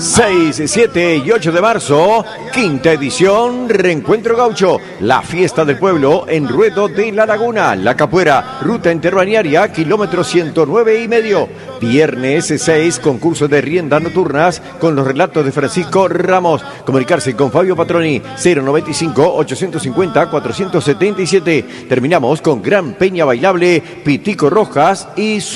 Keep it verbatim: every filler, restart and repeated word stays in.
seis, siete y ocho de marzo, quinta edición, Reencuentro Gaucho, la fiesta del pueblo en Ruedo de la Laguna, La Capuera, ruta interbalnearia, kilómetro ciento nueve y medio. Viernes seis, concurso de riendas nocturnas con los relatos de Francisco Ramos. Comunicarse con Fabio Patroni, cero noventa y cinco, ochocientos cincuenta, cuatrocientos setenta y siete. Terminamos con Gran Peña Bailable, Pitico Rojas y